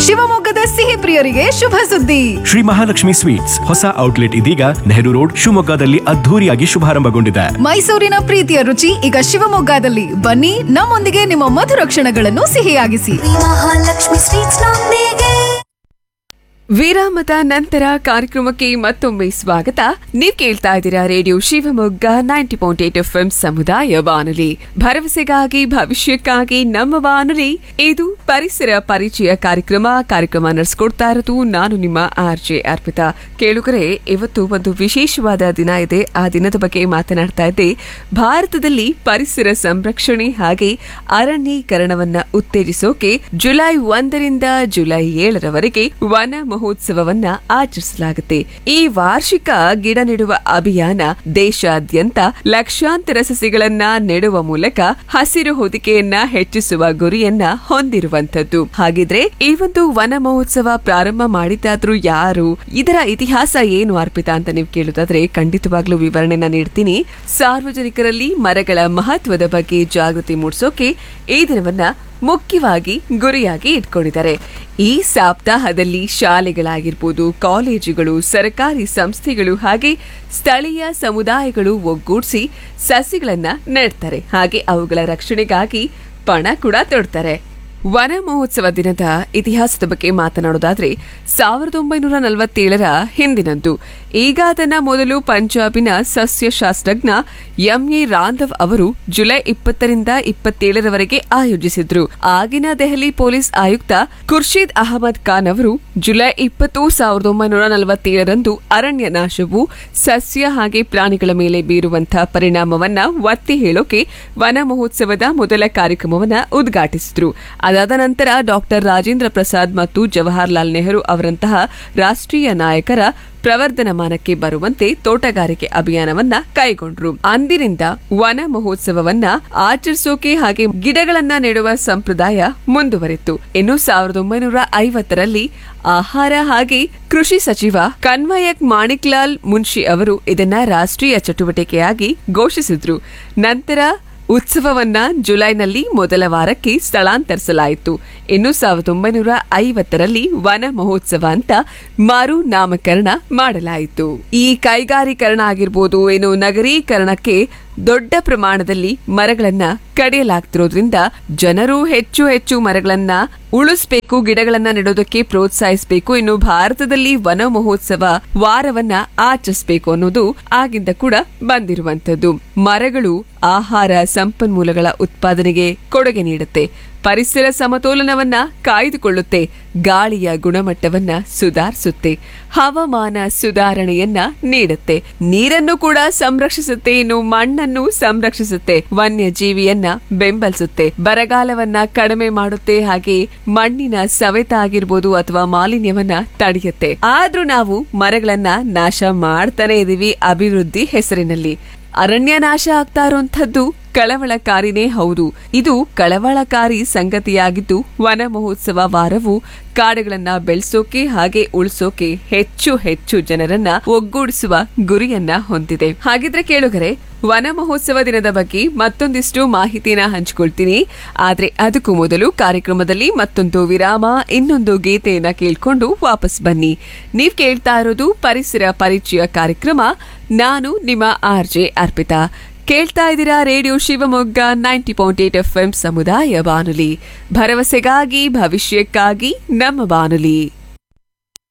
ಶಿವಮೊಗ್ಗದ ಸಿಹಿ ಪ್ರಿಯರಿಗೆ ಶುಭ ಸುದ್ದಿ. ಶ್ರೀ ಮಹಾಲಕ್ಷ್ಮಿ ಸ್ವೀಟ್ಸ್ ಹೊಸ ಔಟ್ಲೆಟ್ ಇದೀಗ ನೆಹರು ರೋಡ್ ಶಿವಮೊಗ್ಗದಲ್ಲಿ ಅದ್ಧೂರಿಯಾಗಿ ಶುಭಾರಂಭಗೊಂಡಿದೆ. ಮೈಸೂರಿನ ಪ್ರೀತಿಯ ರುಚಿ ಈಗ ಶಿವಮೊಗ್ಗದಲ್ಲಿ. ಬನ್ನಿ, ನಮ್ಮೊಂದಿಗೆ ನಿಮ್ಮ ಮಧುರ ಕ್ಷಣಗಳನ್ನು ಸಿಹಿಯಾಗಿಸಿ. ಮಹಾಲಕ್ಷ್ಮಿ ಸ್ವೀಟ್ಸ್ ನೊಂದಿಗೆ. ವಿರಾಮದ ನಂತರ ಕಾರ್ಯಕ್ರಮಕ್ಕೆ ಮತ್ತೊಮ್ಮೆ ಸ್ವಾಗತ. ನೀವ್ ಕೇಳ್ತಾ ಇದ್ದೀರಾ ರೇಡಿಯೋ ಶಿವಮೊಗ್ಗ 90.8 FM ಸಮುದಾಯ ಬಾನುಲಿ, ಭರವಸೆಗಾಗಿ ಭವಿಷ್ಯಕ್ಕಾಗಿ ನಮ್ಮ ಬಾನುಲಿ. ಇದು ಪರಿಸರ ಪರಿಚಯ ಕಾರ್ಯಕ್ರಮ ನಡೆಸ್ಕೊಡ್ತಾ ಇರೋದು ನಾನು ನಿಮ್ಮ RJ ಅರ್ಪಿತಾ. ಕೇಳುಗರೆ, ಇವತ್ತು ಒಂದು ವಿಶೇಷವಾದ ದಿನ ಇದೆ. ಆ ದಿನದ ಬಗ್ಗೆ ಮಾತನಾಡ್ತಾ ಇದ್ದೆ. ಭಾರತದಲ್ಲಿ ಪರಿಸರ ಸಂರಕ್ಷಣೆ ಹಾಗೆ ಅರಣ್ಯೀಕರಣವನ್ನ ಉತ್ತೇಜಿಸೋಕೆ ಜುಲೈ 1ರಿಂದ ಜುಲೈ 7ರವರೆಗೆ ವನ ಮಹೋತ್ಸವವನ್ನ ಆಚರಿಸಲಾಗುತ್ತೆ. ಈ ವಾರ್ಷಿಕ ಗಿಡ ನೆಡುವ ಅಭಿಯಾನ ದೇಶಾದ್ಯಂತ ಲಕ್ಷಾಂತರ ಸಸಿಗಳನ್ನ ನೆಡುವ ಮೂಲಕ ಹಸಿರು ಹೊದಿಕೆಯನ್ನ ಹೆಚ್ಚಿಸುವ ಗುರಿಯನ್ನ ಹೊಂದಿರುವಂತದ್ದು. ಹಾಗಿದ್ರೆ ಈ ಒಂದು ವನ ಮಹೋತ್ಸವ ಪ್ರಾರಂಭ ಮಾಡಿದ್ದಾದ್ರೂ ಯಾರು, ಇದರ ಇತಿಹಾಸ ಏನು ಅರ್ಪಿತಾ ಅಂತ ನೀವು ಕೇಳುದಾದ್ರೆ ಖಂಡಿತವಾಗ್ಲೂ ವಿವರಣೆನ ನೀಡ್ತೀನಿ. ಸಾರ್ವಜನಿಕರಲ್ಲಿ ಮರಗಳ ಮಹತ್ವದ ಬಗ್ಗೆ ಜಾಗೃತಿ ಮೂಡಿಸೋಕೆ ಈ ದಿನವನ್ನ ಮುಖ್ಯವಾಗಿ ಗುರಿಯಾಗಿ ಇಟ್ಕೊಂಡಿದ್ದಾರೆ. ಈ ಸಪ್ತಾಹದಲ್ಲಿ ಶಾಲೆಗಳಾಗಿರ್ಬೋದು, ಕಾಲೇಜುಗಳು, ಸರ್ಕಾರಿ ಸಂಸ್ಥೆಗಳು ಹಾಗೆ ಸ್ಥಳೀಯ ಸಮುದಾಯಗಳು ಒಗ್ಗೂಡಿಸಿ ಸಸಿಗಳನ್ನ ನೆಡ್ತಾರೆ. ಹಾಗೆ ಅವುಗಳ ರಕ್ಷಣೆಗಾಗಿ ಪಣ ಕೂಡ ತೊಡ್ತಾರೆ. ವನ ಮಹೋತ್ಸವ ದಿನದ ಇತಿಹಾಸದ ಬಗ್ಗೆ ಮಾತನಾಡೋದಾದ್ರೆ 1947ರ ಹಿಂದಿನದ್ದು. ಈಗ ಅದನ್ನ ಮೊದಲು ಪಂಜಾಬಿನ ಸಸ್ಯಶಾಸ್ತ್ರಜ್ಞ MA ರಾಂಧವ್ ಅವರು ಜುಲೈ 20ರಿಂದ 27ರವರೆಗೆ ಆಯೋಜಿಸಿದ್ರು. ಆಗಿನ ದೆಹಲಿ ಪೊಲೀಸ್ ಆಯುಕ್ತ ಖುರ್ಷೀದ್ ಅಹಮದ್ ಖಾನ್ ಅವರು ಜುಲೈ 20, 1947ರಂದು ಅರಣ್ಯ ನಾಶವು ಸಸ್ಯ ಹಾಗೆ ಪ್ರಾಣಿಗಳ ಮೇಲೆ ಬೀರುವಂತಹ ಪರಿಣಾಮವನ್ನ ಒತ್ತಿ ಹೇಳೋಕೆ ವನ ಮಹೋತ್ಸವದ ಮೊದಲ ಕಾರ್ಯಕ್ರಮವನ್ನ ಉದ್ಘಾಟಿಸಿದ್ರು. ಅದಾದ ನಂತರ ಡಾಕ್ಟರ್ ರಾಜೇಂದ್ರ ಪ್ರಸಾದ್ ಮತ್ತು ಜವಾಹರ್ಲಾಲ್ ನೆಹರು ಅವರಂತಹ ರಾಷ್ಟ್ರೀಯ ನಾಯಕರ ಪ್ರವರ್ಧನಮಾನಕ್ಕೆ ಬರುವಂತೆ ತೋಟಗಾರಿಕೆ ಅಭಿಯಾನವನ್ನ ಕೈಗೊಂಡ್ರು. ಅಂದಿನಿಂದ ವನ ಮಹೋತ್ಸವವನ್ನ ಆಚರಿಸೋಕೆ ಹಾಗೆ ಗಿಡಗಳನ್ನ ನೆಡುವ ಸಂಪ್ರದಾಯ ಮುಂದುವರಿತು. ಇನ್ನು 1950ರಲ್ಲಿ ಆಹಾರ ಹಾಗೆ ಕೃಷಿ ಸಚಿವ ಕನ್ವಯಕ್ ಮಾಣಿಕ್ಲಾಲ್ ಮುನ್ಷಿ ಅವರು ಇದನ್ನ ರಾಷ್ಟ್ರೀಯ ಚಟುವಟಿಕೆಯಾಗಿ ಘೋಷಿಸಿದ್ರು. ನಂತರ ಉತ್ಸವವನ್ನ ಜುಲೈನಲ್ಲಿ ಮೊದಲ ವಾರಕ್ಕೆ ಸ್ಥಳಾಂತರಿಸಲಾಯಿತು. ಇನ್ನು 1950ರಲ್ಲಿ ವನ ಮಹೋತ್ಸವ ಅಂತ ಮರು ನಾಮಕರಣ ಮಾಡಲಾಯಿತು. ಈ ಕೈಗಾರೀಕರಣ ಆಗಿರ್ಬೋದು, ಏನು ನಗರೀಕರಣಕ್ಕೆ ದೊಡ್ಡ ಪ್ರಮಾಣದಲ್ಲಿ ಮರಗಳನ್ನ ಕಡಿಯಲಾಗ್ತಿರೋದ್ರಿಂದ ಜನರು ಹೆಚ್ಚು ಹೆಚ್ಚು ಮರಗಳನ್ನ ಉಳಿಸಬೇಕು, ಗಿಡಗಳನ್ನ ನೆಡೋದಕ್ಕೆ ಪ್ರೋತ್ಸಾಹಿಸಬೇಕು. ಇನ್ನು ಭಾರತದಲ್ಲಿ ವನ ಮಹೋತ್ಸವ ವಾರವನ್ನ ಆಚರಿಸಬೇಕು ಅನ್ನೋದು ಆಗಿಂದ ಕೂಡ ಬಂದಿರುವಂತದ್ದು. ಮರಗಳು ಆಹಾರ ಸಂಪನ್ಮೂಲಗಳ ಉತ್ಪಾದನೆಗೆ ಕೊಡುಗೆ ನೀಡುತ್ತೆ, ಪರಿಸರ ಸಮತೋಲನವನ್ನ ಕಾಯ್ದುಕೊಳ್ಳುತ್ತೆ, ಗಾಳಿಯ ಗುಣಮಟ್ಟವನ್ನ ಸುಧಾರಿಸುತ್ತೆ, ಹವಾಮಾನ ಸುಧಾರಣೆಯನ್ನ ನೀಡುತ್ತೆ, ನೀರನ್ನು ಕೂಡ ಸಂರಕ್ಷಿಸುತ್ತೆ, ಇನ್ನು ಮಣ್ಣನ್ನು ಸಂರಕ್ಷಿಸುತ್ತೆ, ವನ್ಯಜೀವಿಯನ್ನ ಬೆಂಬಲಿಸುತ್ತೆ, ಬರಗಾಲವನ್ನ ಕಡಿಮೆ ಮಾಡುತ್ತೆ, ಹಾಗೆ ಮಣ್ಣಿನ ಸವೆತ ಆಗಿರ್ಬೋದು ಅಥವಾ ಮಾಲಿನ್ಯವನ್ನ ತಡೆಯುತ್ತೆ. ಆದ್ರೂ ನಾವು ಮರಗಳನ್ನ ನಾಶ ಮಾಡ್ತಾನೆ ಇದೀವಿ ಅಭಿವೃದ್ಧಿ ಹೆಸರಿನಲ್ಲಿ. ಅರಣ್ಯ ನಾಶ ಆಗ್ತಾ ಇರುವಂತದ್ದು ಕಳವಳಕಾರಿನೇ ಹೌದು. ಇದು ಕಳವಳಕಾರಿ ಸಂಗತಿಯಾಗಿದ್ದು ವನ ಮಹೋತ್ಸವ ವಾರವು ಕಾಡುಗಳನ್ನ ಬೆಳೆಸೋಕೆ ಹಾಗೆ ಉಳಿಸೋಕೆ ಹೆಚ್ಚು ಹೆಚ್ಚು ಜನರನ್ನ ಒಗ್ಗೂಡಿಸುವ ಗುರಿಯನ್ನ ಹೊಂದಿದೆ. ಹಾಗಿದ್ರೆ ಕೇಳುಗರೆ, ವನ ಮಹೋತ್ಸವ ದಿನದ ಬಗ್ಗೆ ಮತ್ತೊಂದಿಷ್ಟು ಮಾಹಿತಿನ ಹಂಚಿಕೊಳ್ತೀನಿ. ಆದ್ರೆ ಅದಕ್ಕೂ ಮೊದಲು ಕಾರ್ಯಕ್ರಮದಲ್ಲಿ ಮತ್ತೊಂದು ವಿರಾಮ, ಇನ್ನೊಂದು ಗೀತೆಯನ್ನ ಕೇಳ್ಕೊಂಡು ವಾಪಸ್ ಬನ್ನಿ. ನೀವ್ ಕೇಳ್ತಾ ಇರೋದು ಪರಿಸರ ಪರಿಚಯ ಕಾರ್ಯಕ್ರಮ. ನಾನು ನಿಮ್ಮ RJ ಅರ್ಪಿತಾ. ಕೇಳ್ತಾ ಇದ್ದೀರಾ ರೇಡಿಯೋ ಶಿವಮೊಗ್ಗ 90.8 FM ಸಮುದಾಯ ಬಾನುಲಿ, ಭರವಸೆಗಾಗಿ ಭವಿಷ್ಯಕ್ಕಾಗಿ ನಮ್ಮ ಬಾನುಲಿ.